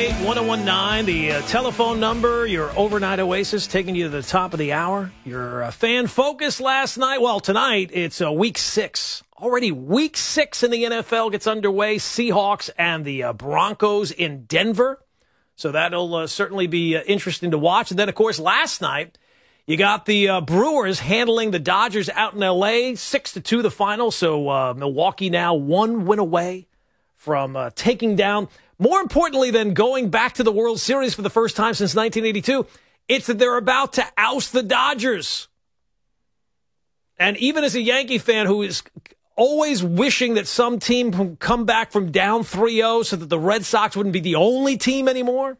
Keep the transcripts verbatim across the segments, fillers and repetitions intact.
eight, one oh one nine, the uh, telephone number, your overnight oasis taking you to the top of the hour. Your uh, fan focus last night. Well, tonight it's uh, week six. Already week six in the N F L gets underway. Seahawks and the uh, Broncos in Denver. So that'll uh, certainly be uh, interesting to watch. And then, of course, last night you got the uh, Brewers handling the Dodgers out in L A, six to two the final. So uh, Milwaukee now one win away from uh, taking down. More importantly than going back to the World Series for the first time since nineteen eighty-two, it's that they're about to oust the Dodgers. And even as a Yankee fan who is always wishing that some team can come back from down three oh so that the Red Sox wouldn't be the only team anymore,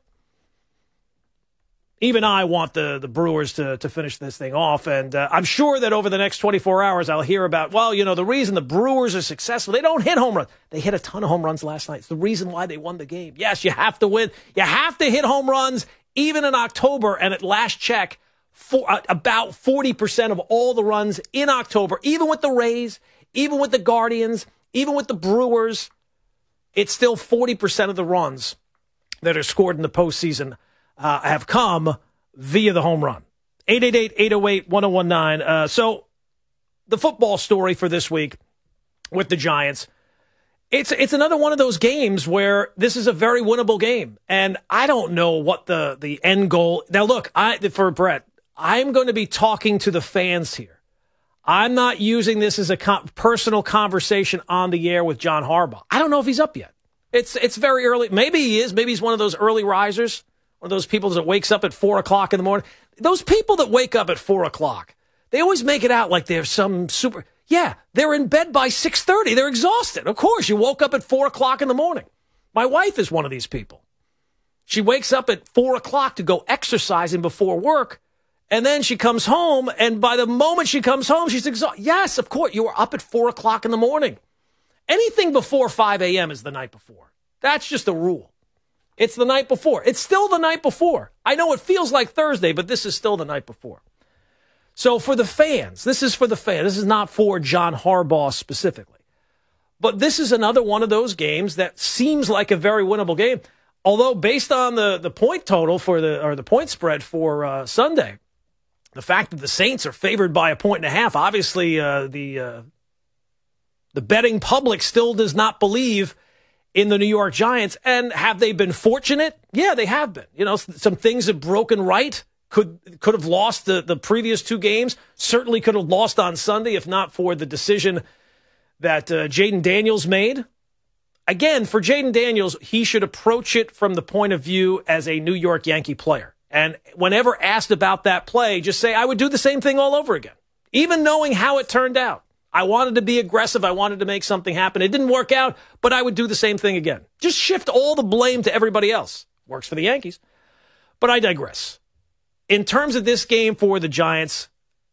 even I want the, the Brewers to, to finish this thing off. And uh, I'm sure that over the next twenty-four hours, I'll hear about, well, you know, the reason the Brewers are successful, they don't hit home runs. They hit a ton of home runs last night. It's the reason why they won the game. Yes, you have to win. You have to hit home runs even in October. And at last check, for, uh, about forty percent of all the runs in October, even with the Rays, even with the Guardians, even with the Brewers, it's still forty percent of the runs that are scored in the postseason Uh, have come via the home run. eight eight eight, eight oh eight, one oh one nine. Uh, so the football story for this week with the Giants, it's it's another one of those games where this is a very winnable game. And I don't know what the, the end goal. Now, look, I for Brett, I'm going to be talking to the fans here. I'm not using this as a co- personal conversation on the air with John Harbaugh. I don't know if he's up yet. It's, it's very early. Maybe he is. Maybe he's one of those early risers. One of those people that wakes up at four o'clock in the morning. Those people that wake up at four o'clock, they always make it out like they're some super. Yeah, they're in bed by six thirty. They're exhausted. Of course, you woke up at four o'clock in the morning. My wife is one of these people. She wakes up at four o'clock to go exercising before work, and then she comes home, and by the moment she comes home, she's exhausted. Yes, of course, you were up at four o'clock in the morning. Anything before five a.m. is the night before. That's just a rule. It's the night before. It's still the night before. I know it feels like Thursday, but this is still the night before. So for the fans, this is for the fans. This is not for John Harbaugh specifically. But this is another one of those games that seems like a very winnable game. Although based on the, the point total for the or the point spread for uh, Sunday, the fact that the Saints are favored by a point and a half, obviously uh, the uh, the betting public still does not believe in the New York Giants. And have they been fortunate? Yeah, they have been. You know, some things have broken right. Could could have lost the, the previous two games. Certainly could have lost on Sunday if not for the decision that uh, Jaden Daniels made. Again, for Jaden Daniels, he should approach it from the point of view as a New York Yankee player. And whenever asked about that play, just say, I would do the same thing all over again, even knowing how it turned out. I wanted to be aggressive. I wanted to make something happen. It didn't work out, but I would do the same thing again. Just shift all the blame to everybody else. Works for the Yankees. But I digress. In terms of this game for the Giants,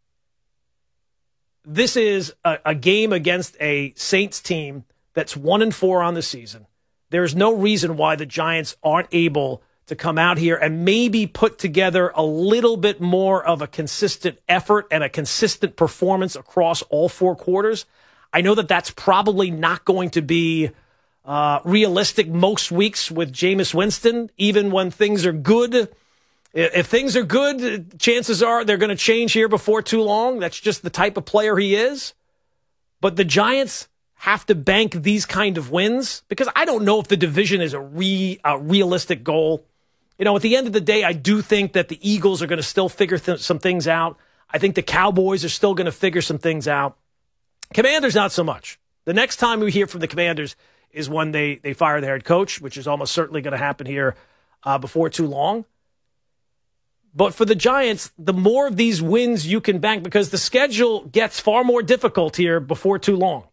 this is a, a game against a Saints team that's one and four on the season. There's no reason why the Giants aren't able to come out here and maybe put together a little bit more of a consistent effort and a consistent performance across all four quarters. I know that that's probably not going to be uh, realistic most weeks with Jameis Winston, even when things are good. If things are good, chances are they're going to change here before too long. That's just the type of player he is. But the Giants have to bank these kind of wins because I don't know if the division is a, re, a realistic goal. You know, at the end of the day, I do think that the Eagles are going to still figure th- some things out. I think the Cowboys are still going to figure some things out. Commanders, not so much. The next time we hear from the Commanders is when they, they fire the head coach, which is almost certainly going to happen here uh, before too long. But for the Giants, the more of these wins you can bank, because the schedule gets far more difficult here before too long.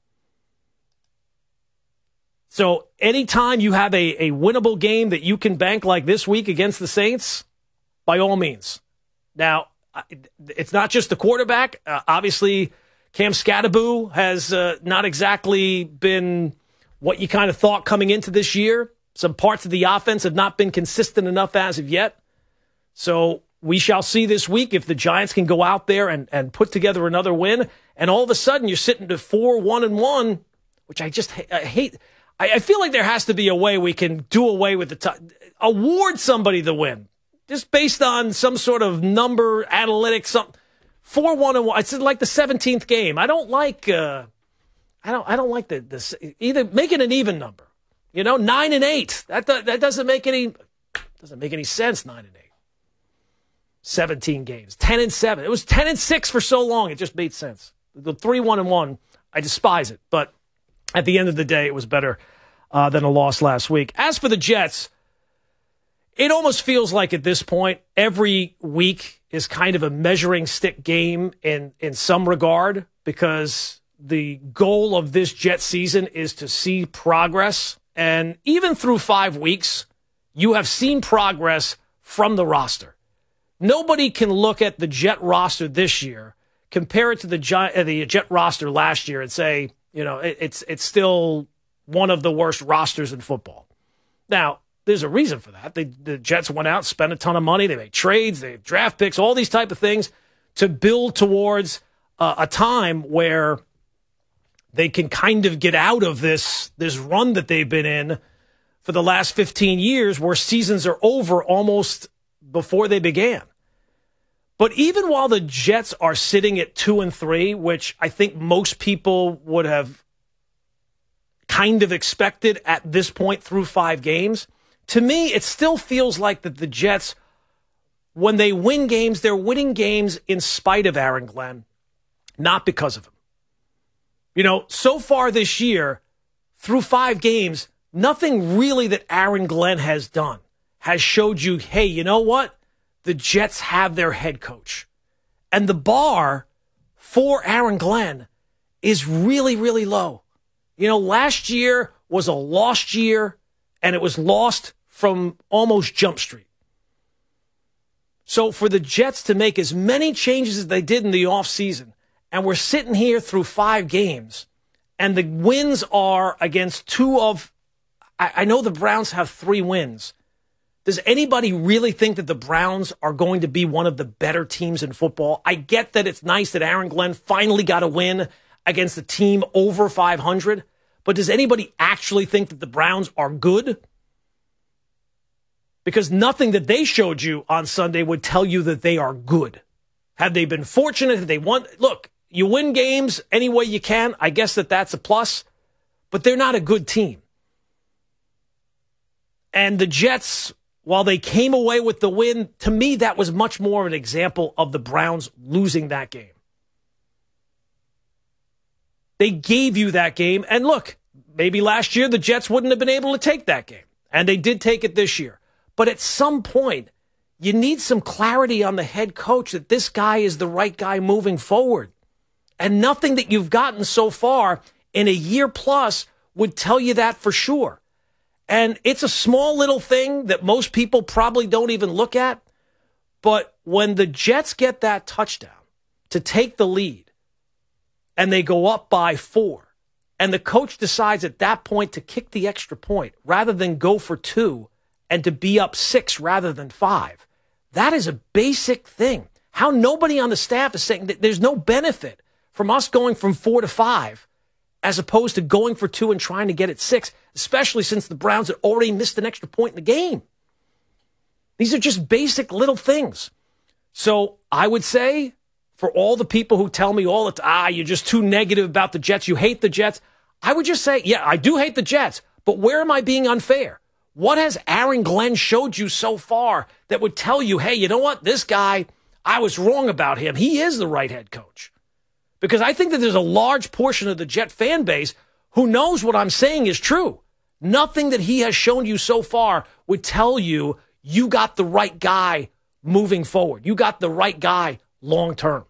So anytime you have a, a winnable game that you can bank like this week against the Saints, by all means. Now, it's not just the quarterback. Uh, obviously, Cam Scatterboo has uh, not exactly been what you kind of thought coming into this year. Some parts of the offense have not been consistent enough as of yet. So we shall see this week if the Giants can go out there and, and put together another win. And all of a sudden, you're sitting to four, one, and one, which I just I hate. I feel like there has to be a way we can do away with the t- award somebody the win, just based on some sort of number analytics. Something four one and one. It's like the seventeenth game. I don't like. Uh, I don't. I don't like the this. Either make it an even number. You know, nine and eight. That that doesn't make any doesn't make any sense. Nine and eight. Seventeen games. Ten and seven. It was ten and six for so long. It just made sense. The three one and one. I despise it, but at the end of the day, it was better uh, than a loss last week. As for the Jets, it almost feels like at this point, every week is kind of a measuring stick game in, in some regard, because the goal of this Jet season is to see progress. And even through five weeks, you have seen progress from the roster. Nobody can look at the Jet roster this year, compare it to the Jet, uh, the Jet roster last year, and say, you know, it, it's it's still one of the worst rosters in football. Now, there's a reason for that. They, the Jets went out, spent a ton of money. They made trades, they had draft picks, all these type of things to build towards uh, a time where they can kind of get out of this, this run that they've been in for the last fifteen years, where seasons are over almost before they began. But even while the Jets are sitting at two and three, which I think most people would have kind of expected at this point through five games, to me, it still feels like that the Jets, when they win games, they're winning games in spite of Aaron Glenn, not because of him. You know, so far this year, through five games, nothing really that Aaron Glenn has done has showed you, hey, you know what? The Jets have their head coach. And the bar for Aaron Glenn is really, really low. You know, last year was a lost year, and it was lost from almost Jump Street. So for the Jets to make as many changes as they did in the offseason, and we're sitting here through five games, and the wins are against two of, I, I know the Browns have three wins. Does anybody really think that the Browns are going to be one of the better teams in football? I get that it's nice that Aaron Glenn finally got a win against a team over five hundred, but does anybody actually think that the Browns are good? Because nothing that they showed you on Sunday would tell you that they are good. Have they been fortunate? Have they won? Look, you win games any way you can. I guess that that's a plus, but they're not a good team. And the Jets, while they came away with the win, to me, that was much more of an example of the Browns losing that game. They gave you that game. And look, maybe last year the Jets wouldn't have been able to take that game. And they did take it this year. But at some point, you need some clarity on the head coach that this guy is the right guy moving forward. And nothing that you've gotten so far in a year plus would tell you that for sure. And it's a small little thing that most people probably don't even look at. But when the Jets get that touchdown to take the lead and they go up by four, and the coach decides at that point to kick the extra point rather than go for two and to be up six rather than five, that is a basic thing. How nobody on the staff is saying that there's no benefit from us going from four to five as opposed to going for two and trying to get it six, especially since the Browns had already missed an extra point in the game. These are just basic little things. So I would say, for all the people who tell me all the time, ah, you're just too negative about the Jets, you hate the Jets, I would just say, yeah, I do hate the Jets, but where am I being unfair? What has Aaron Glenn showed you so far that would tell you, hey, you know what, this guy, I was wrong about him. He is the right head coach. Because I think that there's a large portion of the Jet fan base who knows what I'm saying is true. Nothing that he has shown you so far would tell you you got the right guy moving forward. You got the right guy long term.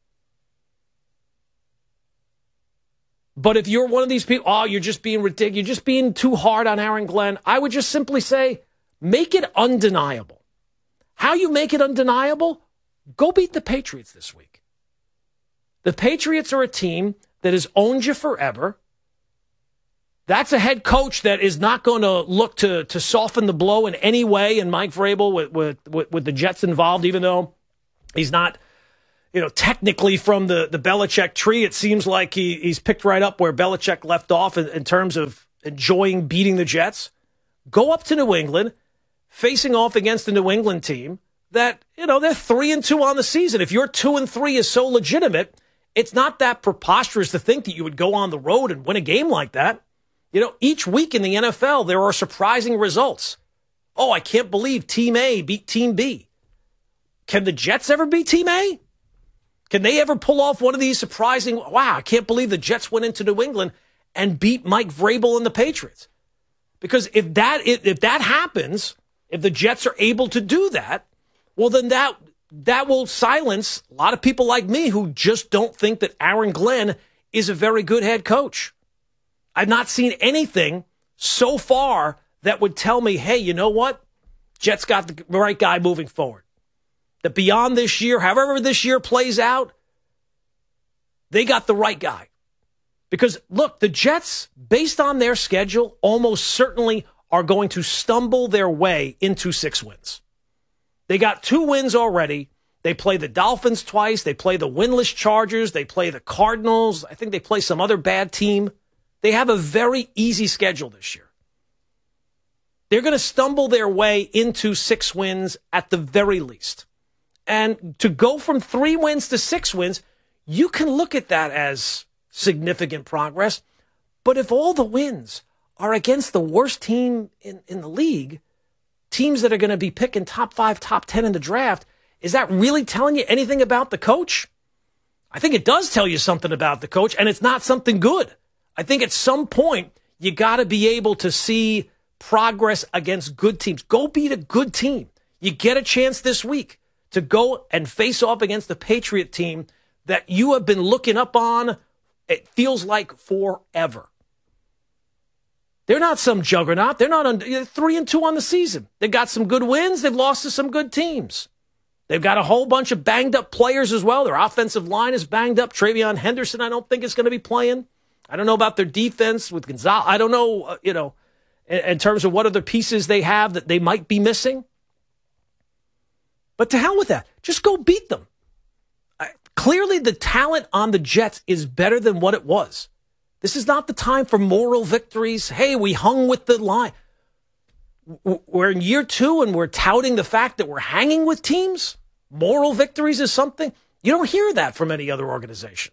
But if you're one of these people, oh, you're just being ridiculous, you're just being too hard on Aaron Glenn, I would just simply say, make it undeniable. How you make it undeniable? Go beat the Patriots this week. The Patriots are a team that has owned you forever. That's a head coach that is not going to look to to soften the blow in any way. And Mike Vrabel with, with, with, with the Jets involved, even though he's not, you know, technically from the, the Belichick tree, it seems like he, he's picked right up where Belichick left off in, in terms of enjoying beating the Jets. Go up to New England, facing off against the New England team that, you know, they're three and two on the season. If your two and three is so legitimate, it's not that preposterous to think that you would go on the road and win a game like that. You know, each week in the N F L, there are surprising results. Oh, I can't believe Team A beat Team B. Can the Jets ever beat Team A? Can they ever pull off one of these surprising, wow, I can't believe the Jets went into New England and beat Mike Vrabel and the Patriots? Because if that if, if that happens, if the Jets are able to do that, well, then that that will silence a lot of people like me who just don't think that Aaron Glenn is a very good head coach. I've not seen anything so far that would tell me, hey, you know what? Jets got the right guy moving forward. That beyond this year, however this year plays out, they got the right guy. Because, look, the Jets, based on their schedule, almost certainly are going to stumble their way into six wins. They got two wins already. They play the Dolphins twice. They play the winless Chargers. They play the Cardinals. I think they play some other bad team. They have a very easy schedule this year. They're going to stumble their way into six wins at the very least. And to go from three wins to six wins, you can look at that as significant progress. But if all the wins are against the worst team in, in the league, teams that are going to be picking top five, top ten in the draft, is that really telling you anything about the coach? I think it does tell you something about the coach, and it's not something good. I think at some point, you got to be able to see progress against good teams. Go beat a good team. You get a chance this week to go and face off against the Patriot team that you have been looking up on, it feels like, forever. They're not some juggernaut. They're not on, three and two on the season. They've got some good wins. They've lost to some good teams. They've got a whole bunch of banged up players as well. Their offensive line is banged up. Travion Henderson, I don't think is going to be playing. I don't know about their defense with Gonzalez. I don't know, uh, you know, in, in terms of what other pieces they have that they might be missing. But to hell with that. Just go beat them. I, clearly, the talent on the Jets is better than what it was. This is not the time for moral victories. Hey, we hung with the line. We're in year two and we're touting the fact that we're hanging with teams. Moral victories is something. You don't hear that from any other organization.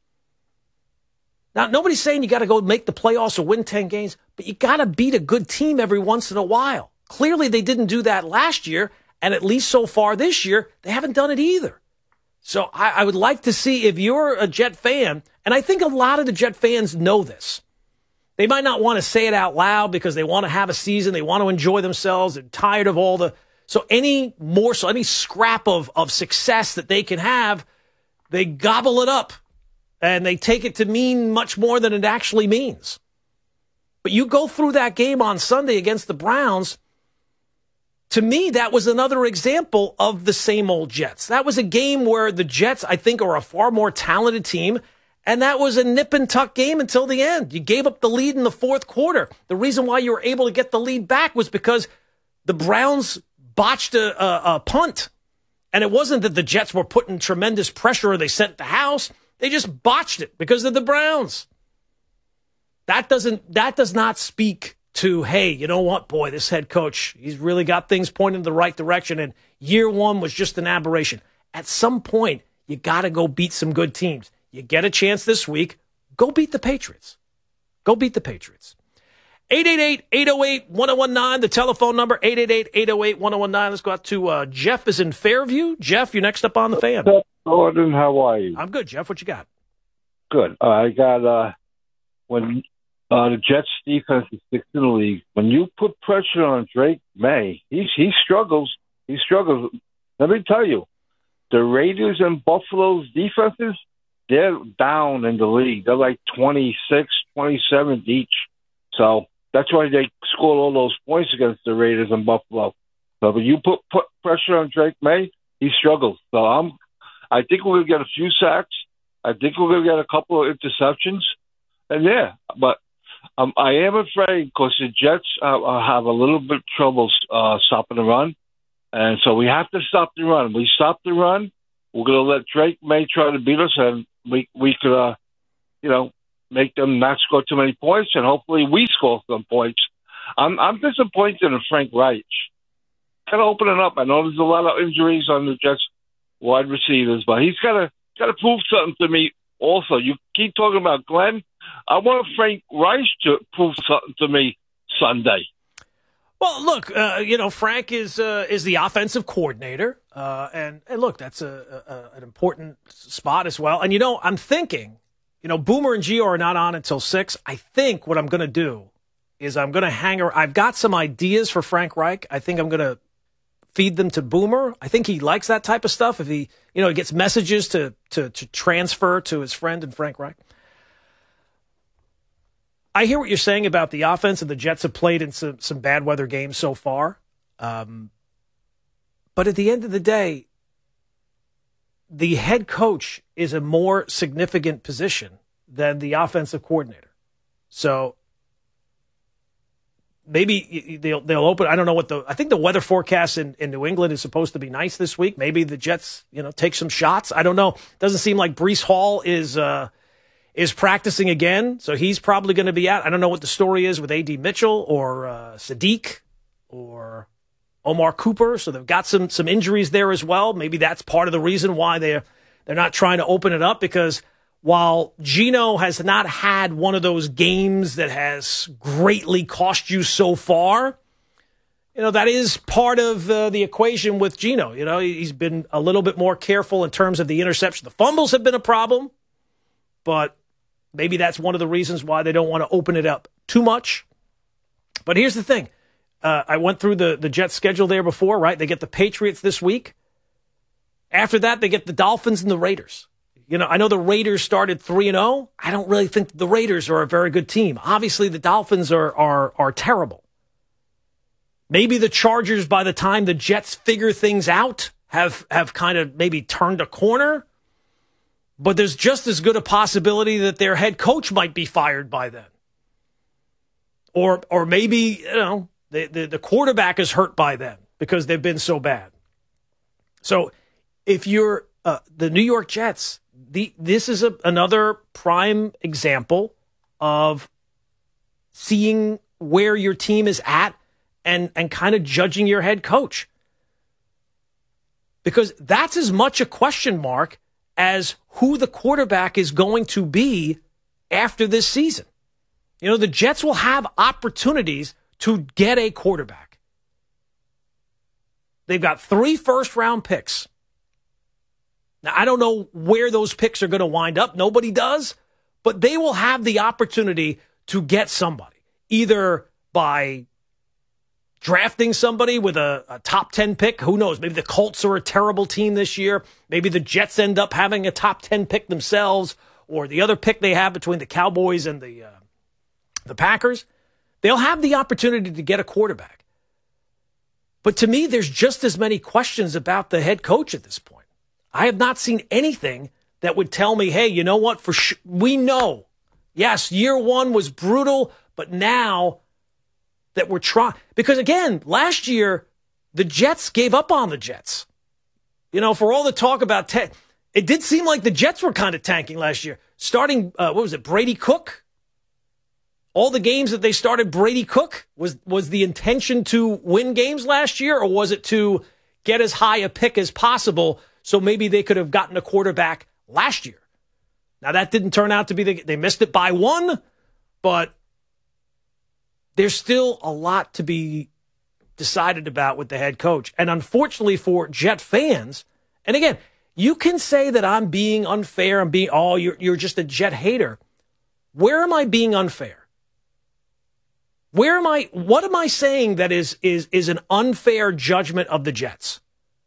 Now, nobody's saying you got to go make the playoffs or win ten games, but you got to beat a good team every once in a while. Clearly, they didn't do that last year. And at least so far this year, they haven't done it either. So I, I would like to see, if you're a Jet fan, and I think a lot of the Jet fans know this. They might not want to say it out loud because they want to have a season. They want to enjoy themselves. They're tired of all the... So any more, so any scrap of, of success that they can have, they gobble it up. And they take it to mean much more than it actually means. But you go through that game on Sunday against the Browns... To me, that was another example of the same old Jets. That was a game where the Jets, I think, are a far more talented team, and that was a nip and tuck game until the end. You gave up the lead in the fourth quarter. The reason why you were able to get the lead back was because the Browns botched a, a, a punt, and it wasn't that the Jets were putting tremendous pressure or they sent the house. They just botched it because of the Browns. That doesn't. That does not speak to, hey, you know what, boy, this head coach, he's really got things pointing in the right direction, and year one was just an aberration. At some point, you got to go beat some good teams. You get a chance this week, go beat the Patriots. Go beat the Patriots. eight eight eight, eight oh eight, one oh one nine, the telephone number, eight eight eight, eight oh eight, one oh one nine. Let's go out to uh, Jeff is in Fairview. Jeff, you're next up on the fan. Gordon, how are you? I'm good, Jeff. What you got? Good. Uh, I got, uh, when... Uh, the Jets defense is sixth in the league. When you put pressure on Drake May, he he struggles. He struggles. Let me tell you, the Raiders and Buffalo's defenses, they're down in the league. They're like twenty-six, twenty-seven each. So that's why they scored all those points against the Raiders and Buffalo. So when you put, put pressure on Drake May, he struggles. So I'm, I think we're going to get a few sacks. I think we're going to get a couple of interceptions. And yeah, but Um, I am afraid because the Jets uh, have a little bit of trouble uh, stopping the run. And so we have to stop the run. We stop the run, we're going to let Drake May try to beat us, and we we could, uh, you know, make them not score too many points, and hopefully we score some points. I'm I'm disappointed in Frank Reich. got to open it up. I know there's a lot of injuries on the Jets wide receivers, but he's got to got to prove something to me. Also, you keep talking about Glenn. I want Frank Reich to prove something to me Sunday. Well, look, uh, you know, Frank is uh, is the offensive coordinator, uh, and, and look, that's a, a an important spot as well. And, you know, I'm thinking, you know, Boomer and Gio are not on until six. I think what I'm going to do is I'm going to hang around. I've got some ideas for Frank Reich. I think I'm going to feed them to Boomer. I think he likes that type of stuff. If he, you know, he gets messages to to, to transfer to his friend and Frank Reich. I hear what you're saying about the offense, and the Jets have played in some, some bad weather games so far. Um, but at the end of the day, the head coach is a more significant position than the offensive coordinator. So maybe they'll they'll open. I don't know what the. I think the weather forecast in, in New England is supposed to be nice this week. Maybe the Jets, you know, take some shots. I don't know. Doesn't seem like Breece Hall is. Uh, is practicing again, so he's probably going to be out. I don't know what the story is with A D Mitchell or uh, Sadiq or Omar Cooper, so they've got some some injuries there as well. Maybe that's part of the reason why they're, they're not trying to open it up, because while Geno has not had one of those games that has greatly cost you so far, you know, that is part of uh, the equation with Geno. You know, he's been a little bit more careful in terms of the interception. The fumbles have been a problem, but maybe that's one of the reasons why they don't want to open it up too much. But here's the thing. Uh, I went through the, the Jets schedule there before, right? They get the Patriots this week. After that, they get the Dolphins and the Raiders. You know, I know the Raiders started three and oh. I don't really think the Raiders are a very good team. Obviously, the Dolphins are are are terrible. Maybe the Chargers, by the time the Jets figure things out, have have kind of maybe turned a corner. But there's just as good a possibility that their head coach might be fired by then. Or or maybe, you know, the, the, the quarterback is hurt by then because they've been so bad. So if you're uh, the New York Jets, the, this is a, another prime example of seeing where your team is at and, and kind of judging your head coach. Because that's as much a question mark as who the quarterback is going to be after this season. You know, the Jets will have opportunities to get a quarterback. They've got three first-round picks. Now, I don't know where those picks are going to wind up. Nobody does. But they will have the opportunity to get somebody, either by drafting somebody with a, a top ten pick. Who knows? Maybe the Colts are a terrible team this year. Maybe the Jets end up having a top ten pick themselves, or the other pick they have between the Cowboys and the uh, the Packers. They'll have the opportunity to get a quarterback. But to me, there's just as many questions about the head coach at this point. I have not seen anything that would tell me, hey, you know what? For sh- we know, yes, year one was brutal, but now that we're trying, because again, last year, the Jets gave up on the Jets. You know, for all the talk about, te- it did seem like the Jets were kind of tanking last year. Starting, uh, what was it, Brady Cook? All the games that they started Brady Cook, was, was the intention to win games last year, or was it to get as high a pick as possible so maybe they could have gotten a quarterback last year? Now, that didn't turn out to be the, they missed it by one, but there's still a lot to be decided about with the head coach. And unfortunately for Jet fans, and again, you can say that I'm being unfair, I'm being, oh, you're, you're just a Jet hater. Where am I being unfair? Where am I, what am I saying that is, is, is an unfair judgment of the Jets?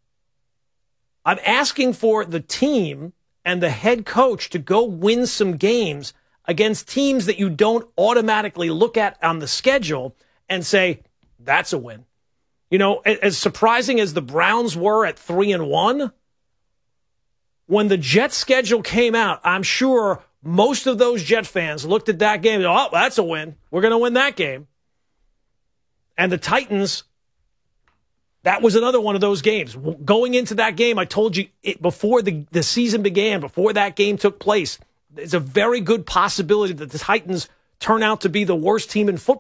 I'm asking for the team and the head coach to go win some games against teams that you don't automatically look at on the schedule and say, that's a win. You know, as surprising as the Browns were at three and one, when the Jets schedule came out, I'm sure most of those Jet fans looked at that game and, oh, that's a win. We're going to win that game. And the Titans, that was another one of those games. Going into that game, I told you it, before the, the season began, before that game took place, there's a very good possibility that the Titans turn out to be the worst team in football.